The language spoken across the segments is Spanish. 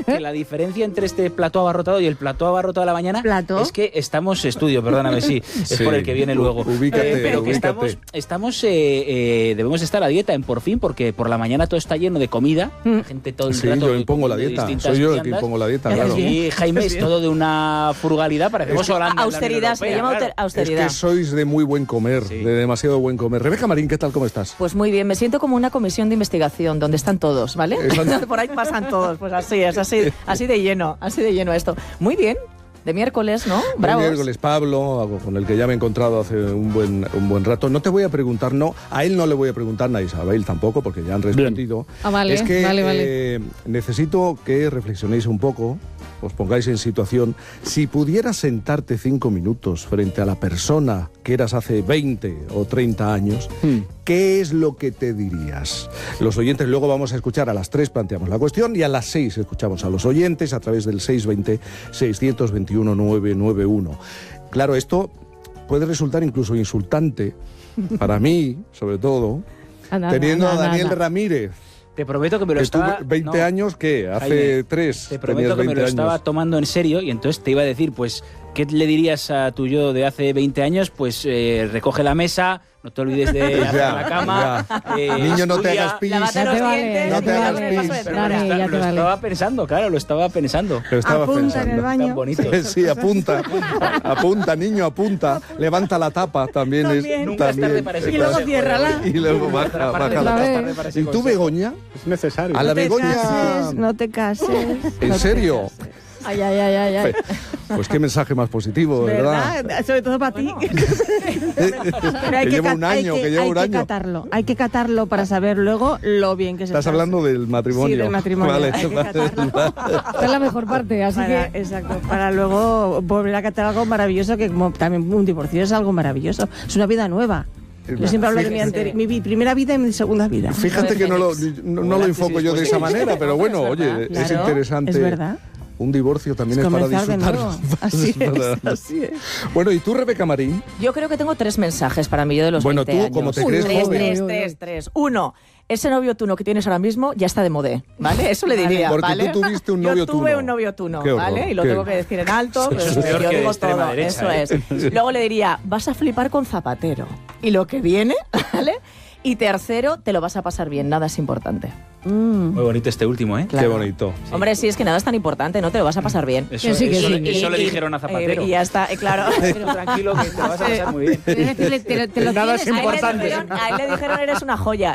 que la diferencia entre este plató abarrotado y el plató abarrotado de la mañana es que estamos perdóname, sí, es por el que viene luego. Pero que debemos estar a dieta en Por Fin, porque por la mañana todo está lleno de comida, la gente todo el rato. Sí, yo impongo la dieta, soy yo el que impongo la dieta, claro. Y Jaime es todo de una frugalidad, parecemos Holanda. Austeridad, se llama austeridad. Es que sois de muy buen comer, de demasiado buen comer. Rebeca Marín, ¿qué tal? ¿Cómo estás? Pues muy bien, me siento como una comisión de investigación donde están todos, ¿vale? Por ahí pasan todos, pues así es, así de lleno esto. Muy bien. De miércoles, ¿no? Bravos. De miércoles, Pablo, con el que ya me he encontrado hace un buen rato. No te voy a preguntar, a él no le voy a preguntar, a Isabel tampoco, porque ya han respondido. Vale, es que vale. Necesito que reflexionéis un poco, os pongáis en situación. Si pudieras sentarte 5 minutos frente a la persona que eras hace 20 o 30 años, ¿qué es lo que te dirías? Los oyentes, luego vamos a escuchar, a las 3 planteamos la cuestión y a las 6 escuchamos a los oyentes a través del 620-621-991. Claro, esto puede resultar incluso insultante, para mí, sobre todo, teniendo a Daniel Ramírez. Te prometo que me lo estaba... 20 años, ¿qué? Hace 3. Te prometo que me lo estaba tomando en serio y entonces te iba a decir, pues, ¿qué le dirías a tu yo de hace 20 años? Pues recoge la mesa, no te olvides de hacer la cama. Niño, no te hagas pis. No te hagas pis. Lo estaba pensando, claro, lo estaba pensando. Apunta en el baño. Tan bonito. Sí, apunta, niño, apunta. Levanta la tapa, también. Nunca es tarde para ese Y luego ciérrala. Y luego baja la tapa. ¿Y tú, Begoña? Es necesario. A la Begoña... No te cases. ¿En serio? Ay. Pues qué mensaje más positivo, ¿verdad? Sobre todo para ti. Que lleva un año, Hay que catarlo para saber luego lo bien que se Estás hablando del matrimonio. Sí, del matrimonio. Vale. Hay que catarlo. Esta es la mejor parte, así que... Exacto, para luego volver a catar algo maravilloso, que como también un divorcio es algo maravilloso. Es una vida nueva. Yo siempre hablo de mi primera vida y mi segunda vida. Fíjate que no lo enfoco yo de esa manera, pero bueno, oye, es interesante. Es verdad. Un divorcio también es para disfrutar. Así es. Bueno, ¿y tú, Rebeca Marín? Yo creo que tengo 3 mensajes para mi yo de los 20 años. Bueno, tú, como te crees joven. 3. 1. Ese novio tuno que tienes ahora mismo ya está de modé, ¿vale? Eso le diría, Porque ¿vale? tú tuviste un novio tuno. Yo tuve un novio tuno, ¿vale? Y lo tengo que decir en alto, pero yo digo todo, derecha, eso es. Luego le diría, vas a flipar con Zapatero. Y lo que viene, ¿vale? Y tercero, te lo vas a pasar bien, nada es importante. Muy bonito este último, ¿eh? Claro. Qué bonito. Sí. Hombre, sí, es que nada es tan importante, ¿no? Te lo vas a pasar bien. Eso le dijeron a Zapatero. Y ya está, claro. Pero tranquilo, que te lo vas a pasar muy bien. Te lo Nada es tienes. importante. A él le dijeron, eres una joya.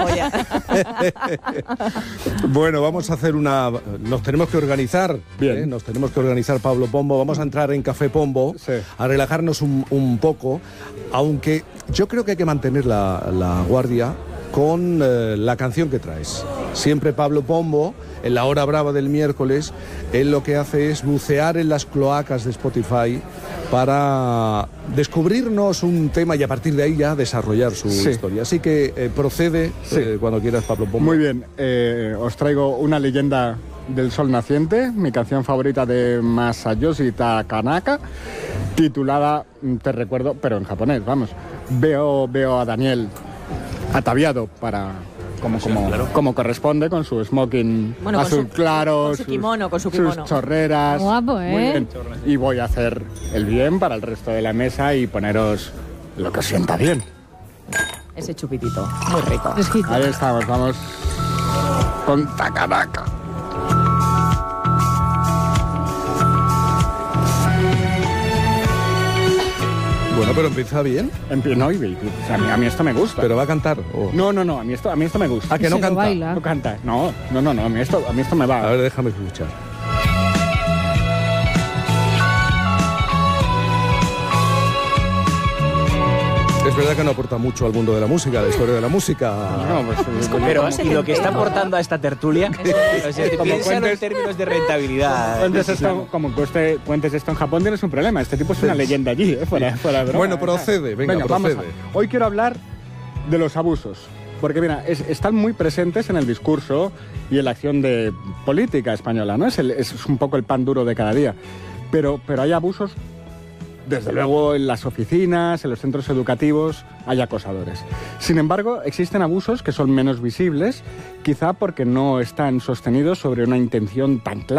Bueno, vamos a hacer nos tenemos que organizar. Bien. Nos tenemos que organizar, Pablo Pombo. Vamos a entrar en Café Pombo, a relajarnos un poco, aunque yo creo que hay que mantener la guardia con la canción que traes. Siempre Pablo Pombo, en la hora brava del miércoles, él lo que hace es bucear en las cloacas de Spotify para descubrirnos un tema y a partir de ahí ya desarrollar su historia. Así que procede cuando quieras, Pablo Pombo. Muy bien, os traigo una leyenda del sol naciente, mi canción favorita de Masayoshi Takanaka, titulada Te recuerdo, pero en japonés, vamos. Veo a Daniel ataviado como corresponde, con su smoking azul claro, con su kimono. sus chorreras. Guapo, Muy bien. Y voy a hacer el bien para el resto de la mesa y poneros lo que os sienta bien. Ese chupitito, muy rico. Ahí estamos, vamos con Takanaka. Bueno, pero empieza bien. No, a mí esto me gusta. Pero va a cantar. No, a mí esto me gusta. ¿A que no canta? Baila. No canta. No, a mí esto me va. A ver, déjame escuchar. Es verdad que no aporta mucho al mundo de la música, a la historia de la música. No, pues, Pero y lo que está aportando a esta tertulia, piénsalo en términos de rentabilidad. Cuentes esto en Japón, tienes un problema. Este tipo es una leyenda allí, fuera de broma. Bueno, procede, venga, procede. Hoy quiero hablar de los abusos. Porque mira, están muy presentes en el discurso y en la acción de política española, ¿no? Es un poco el pan duro de cada día. Pero hay abusos. Desde luego en las oficinas, en los centros educativos, hay acosadores. Sin embargo, existen abusos que son menos visibles, quizá porque no están sostenidos sobre una intención tan clara.